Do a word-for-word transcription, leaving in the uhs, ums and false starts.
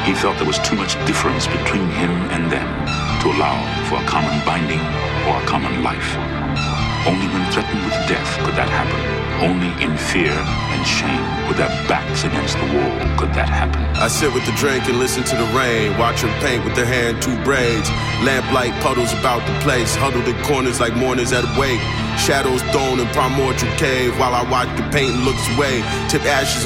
He felt there was too much difference between him and them to allow for a common binding or a common life. Only when threatened with death could that happen. Only in fear and shame, with their backs against the wall, could that happen. I sit with the drink and listen to the rain, watch her paint with her hair in two braids. Lamplight puddles about the place, huddled in corners like mourners at a wake. Shadows thrown in primordial cave while I watch the paint looks away. Tip ashes